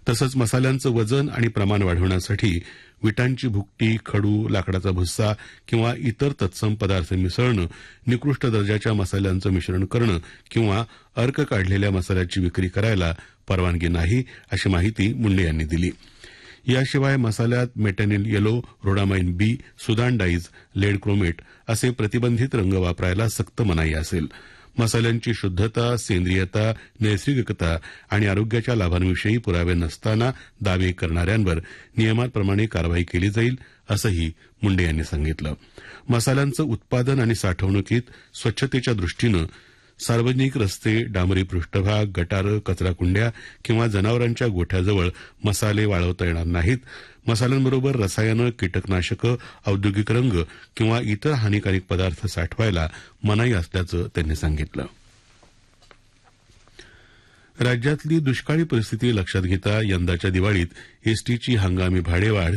तसंच मसाल्यांचं वजन आणि प्रमाण वाढवण्यासाठी विटांची भुकटी, खडू, लाकडाचा भुस्सा किंवा इतर तत्सम पदार्थ मिसळणं, निकृष्ट दर्जाच्या मसाल्यांचं मिश्रण करणं किंवा अर्क काढलेल्या मसाल्याची विक्री करायला परवानगी नाही, अशी माहिती मुंडे यांनी दिली. याशिवाय मसाल्यात मेटॅनिल येलो, रोडामाइन बी, सुदान डाईज, लेड क्रोमेट असे प्रतिबंधित रंग वापरायला सक्त मनाई असेल. मसाल्यांची शुद्धता, सेंद्रियता, नैसर्गिकता आणि आरोग्याच्या लाभांविषयी पुरावे नसताना दावे करणाऱ्यांवर नियमाप्रमाणे कारवाई केली जाईल, असंही मुंडे यांनी सांगितलं. मसाल्यांचं उत्पादन आणि साठवणुकीत स्वच्छतेच्या दृष्टीनं सार्वजनिक रस्ते, डांबरी पृष्ठभाग, गटारं, कचराकुंड्या किंवा जनावरांच्या गोठ्याजवळ मसाले वाळवता येणार नाहीत. मसाल्यांबरोबर रसायनं, कीटकनाशकं, औद्योगिक रंग किंवा इतर हानिकारक पदार्थ साठवायला मनाई असल्याचं त्यांनी सांगितलं. राज्यातली दुष्काळी परिस्थिती लक्षात घेता यंदाच्या दिवाळीत एसटीची हंगामी भाडेवाढ